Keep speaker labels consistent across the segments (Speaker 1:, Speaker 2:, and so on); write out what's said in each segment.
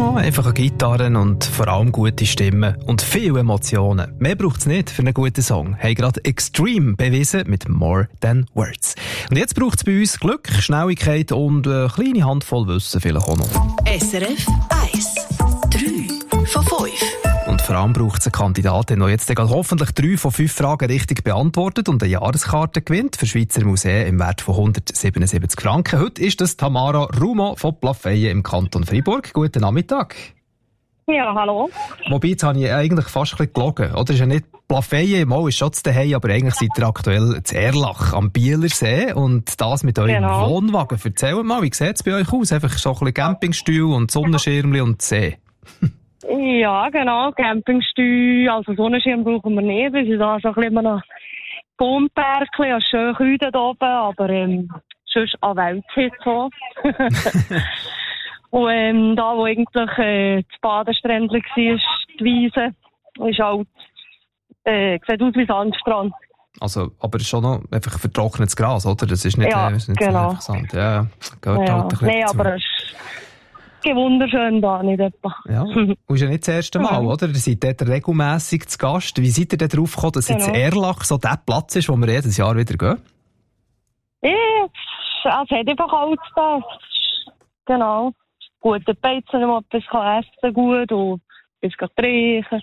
Speaker 1: einfach eine Gitarre und vor allem gute Stimmen und viele Emotionen. Mehr braucht es nicht für einen guten Song. Haben gerade Extreme bewiesen mit More Than Words. Und jetzt braucht es bei uns Glück, Schnelligkeit und eine kleine Handvoll Wissen vielleicht auch noch.
Speaker 2: SRF 1. 3 von 5.
Speaker 1: Und vor allem braucht es eine Kandidatin, die jetzt hoffentlich 3 von 5 Fragen richtig beantwortet und eine Jahreskarte gewinnt für Schweizer Museen im Wert von 177 Franken. Heute ist das Tamara Rumo von Plafeyen im Kanton Freiburg. Guten Nachmittag.
Speaker 3: Ja, hallo.
Speaker 1: Wobei, jetzt habe ich eigentlich fast ein bisschen gelogen. Oder ist ja nicht Plafeyen, mal ist schon zu daheim, aber eigentlich seid ihr aktuell zu Erlach am Bielersee und das mit eurem Wohnwagen. Erzählt mal, wie sieht es bei euch aus? Einfach so ein bisschen Campingstuhl und Sonnenschirmchen und See.
Speaker 3: Ja, genau, Campingstuhl, also Sonnenschirm brauchen wir nicht. Wir sind da so ein bisschen noch Baumbergchen, ja, schön kühl da oben, aber sonst an Weltzeit so. Und da, wo eigentlich das Badesträndchen war, die Wiese, ist halt, sieht aus wie Sandstrand.
Speaker 1: Also, aber schon noch einfach vertrocknetes Gras, oder? Das ist nicht, nicht
Speaker 3: genau.
Speaker 1: einfach Sand. Ja, gehört halt ein bisschen
Speaker 3: Nein, aber es ist wunderschön da, nicht etwa.
Speaker 1: Ja, und ist ja nicht das erste Mal, oder? Ihr seid dort regelmässig zu Gast. Wie seid ihr denn drauf gekommen, dass jetzt Erlach so der Platz ist, wo wir jedes Jahr wieder gehen?
Speaker 3: Ja, es hat einfach alles da. Genau. Gute Beizen, wo man etwas essen gut und etwas trinken.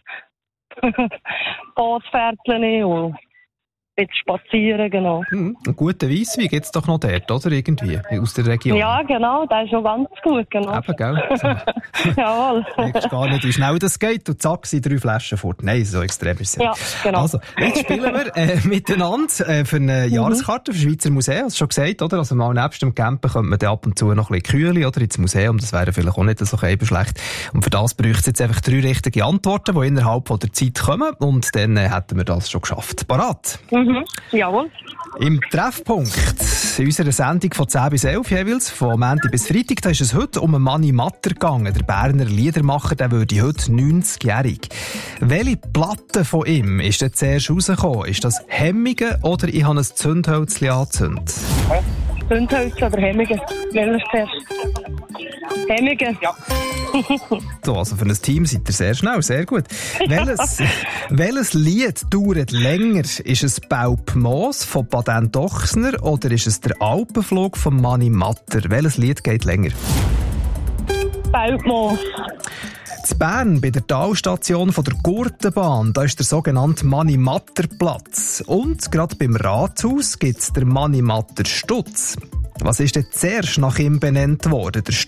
Speaker 3: Bootsfährtchen und ein bisschen spazieren, genau.
Speaker 1: Einen guten Weisswein gibt es doch noch dort, oder? Irgendwie, aus der Region.
Speaker 3: Ja, genau, der ist schon ganz gut, genau.
Speaker 1: Eben, gell? So.
Speaker 3: Jawohl.
Speaker 1: Du merkst gar nicht, wie schnell das geht und zack, sind 3 Flaschen fort. Nein, so extrem ist es
Speaker 3: ja. Genau.
Speaker 1: Also, jetzt spielen wir miteinander für eine Jahreskarte für Schweizer Museen, hast du schon gesagt, oder? Also mal nebst dem Campen könnte man dann ab und zu noch ein bisschen Kühle, oder? Ins Museum, das wäre vielleicht auch nicht so schlecht. Und für das bräuchte es jetzt einfach 3 richtige Antworten, die innerhalb von der Zeit kommen und dann hätten wir das schon geschafft. Parat?
Speaker 3: Jawohl.
Speaker 1: Im Treffpunkt in unserer Sendung von 10 bis 11 jeweils, von Montag bis Freitag, da ist es heute um Manni Matter gegangen. Der Berner Liedermacher, der würde heute 90-jährig. Welche Platte von ihm ist denn zuerst rausgekommen? Ist das Hemmige oder ich habe ein Zündhölzchen angezündet?
Speaker 3: Zündhölzchen oder Hemmige? Welches zuerst? Hemmige? Ja.
Speaker 1: So, also für ein Team seid ihr sehr schnell, sehr gut. Welches Lied dauert länger? Ist es Baupmoos von Baden Dochsner oder ist es der Alpenflug von Manni Matter? Welches Lied geht länger?
Speaker 3: Baupmoos.
Speaker 1: In Bern, bei der Talstation von der Gurtenbahn, da ist der sogenannte Manni-Matter-Platz. Und gerade beim Rathaus gibt es den Manni-Matter-Stutz. Was ist denn zuerst nach ihm benannt worden? Der